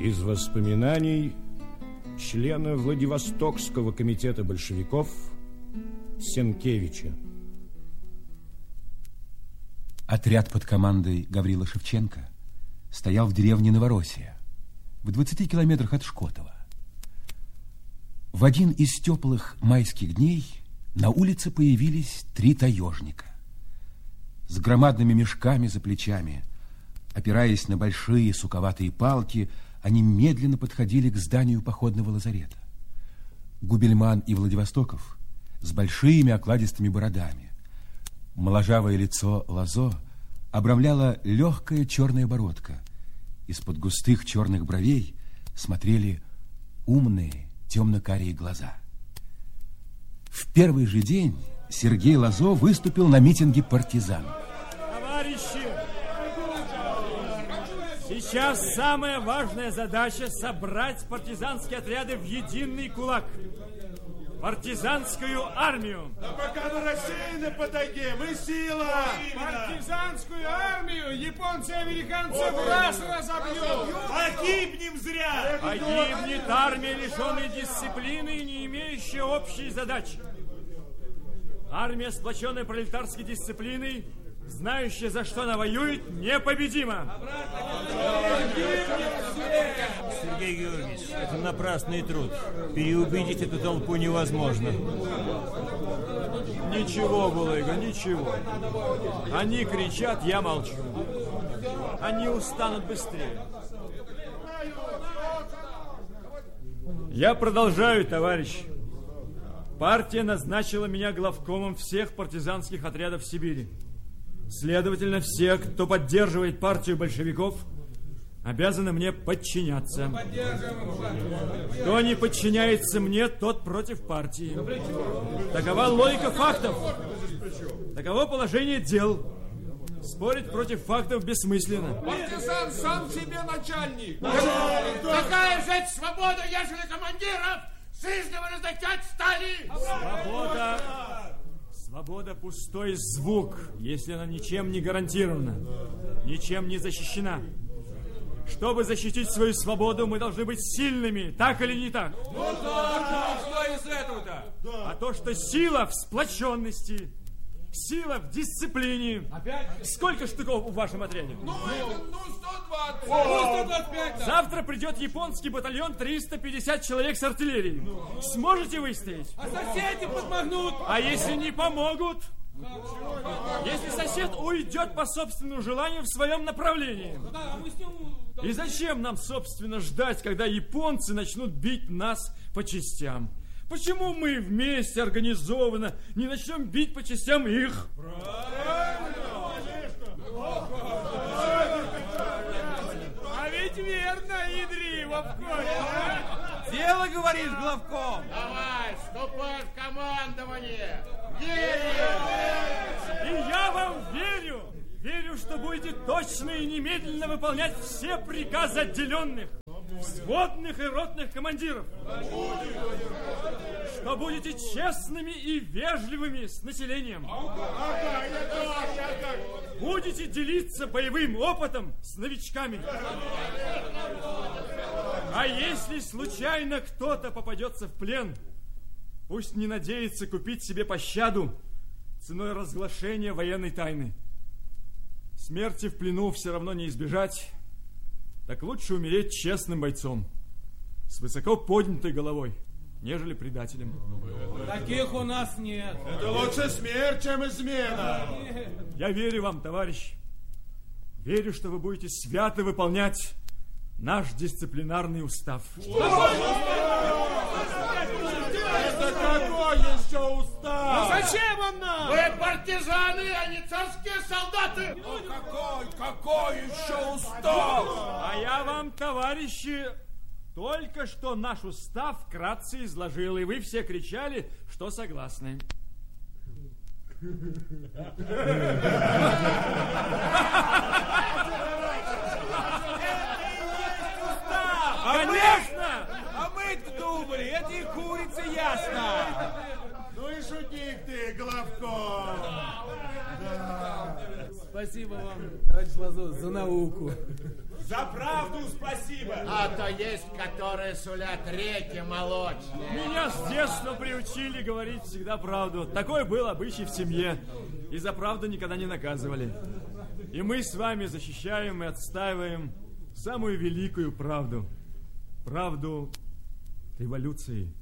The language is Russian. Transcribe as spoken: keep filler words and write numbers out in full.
Из воспоминаний члена Владивостокского комитета большевиков Сенкевича. Отряд под командой Гаврила Шевченко стоял в деревне Новороссия, в двадцати километрах от Шкотова. В один из теплых майских дней на улице появились три таежника. С громадными мешками за плечами, опираясь на большие суковатые палки, они медленно подходили к зданию походного лазарета. Губельман и Владивостоков с большими окладистыми бородами. Моложавое лицо Лазо обрамляла легкая черная бородка. Из-под густых черных бровей смотрели умные темно-карие глаза. В первый же день Сергей Лазо выступил на митинге партизан. Товарищи, сейчас самая важная задача — собрать партизанские отряды в единый кулак. Партизанскую армию. Да пока мы рассеяны по тайге, мы сила. Партизанскую армию японцы и американцы в раз разобьют. Погибнем зря. Погибнет армия, лишенная дисциплины и не имеющая общей задачи. Армия, сплоченная пролетарской дисциплиной, знающая, за что она воюет, непобедима. Сергей Георгиевич, это напрасный труд. Переубедить эту толпу невозможно. Ничего, Булыга, ничего. Они кричат, я молчу. Они устанут быстрее. Я продолжаю, товарищи. Партия назначила меня главкомом всех партизанских отрядов Сибири. Следовательно, все, кто поддерживает партию большевиков, обязаны мне подчиняться. Кто не подчиняется мне, тот против партии. Такова логика фактов. Таково положение дел. Спорить против фактов бессмысленно. Партизан сам себе начальник. Какая же это свобода, ежели командиров с издава раздачать стали? Свобода... Свобода — пустой звук, если она ничем не гарантирована, ничем не защищена. Чтобы защитить свою свободу, мы должны быть сильными, так или не так? Ну да, что из этого-то? А то, что сила в сплоченности, сила в дисциплине. Опять? Сколько штыков в вашем отряде? Ну, это, ну, сто двадцать. Ну, сто двадцать пять. Да. Завтра придет японский батальон, триста пятьдесят человек с артиллерией. Ну. Сможете выстоять? А соседи подмогнут. А если не помогут? Если сосед уйдет по собственному желанию в своем направлении? Да, мы с ним... И зачем нам, собственно, ждать, когда японцы начнут бить нас по частям? Почему мы вместе организованно не начнем бить по частям их? Правильно! А ведь верно, ядри, Вовкович. Дело, говоришь, главком. Давай, вступай в командование. И я вам верю. Верю, что будете точно и немедленно выполнять все приказы отделенных, взводных и ротных командиров. Что будете честными и вежливыми с населением. Будете делиться боевым опытом с новичками. А если случайно кто-то попадется в плен, пусть не надеется купить себе пощаду ценой разглашения военной тайны. Смерти в плену все равно не избежать, так лучше умереть честным бойцом, с высоко поднятой головой, нежели предателем. Таких у нас нет. Это лучше смерть, чем измена. Я верю вам, товарищ. Верю, что вы будете свято выполнять наш дисциплинарный устав. Это какой еще устав? Ну зачем он нам? Вы партизаны, а не царские солдаты. Ну какой, какой еще устав? А я вам, товарищи, только что наш устав вкратце изложил, и вы все кричали, что согласны. Конечно! А мы-то думали, это и курица ясно. Ну и шутник ты, главком. Да. Спасибо вам, товарищ Лазо, за науку. За правду спасибо. А то есть, которые сулят реки молочные. Меня с детства приучили говорить всегда правду. Такой был обычай в семье. И за правду никогда не наказывали. И мы с вами защищаем и отстаиваем самую великую правду. Правду революции.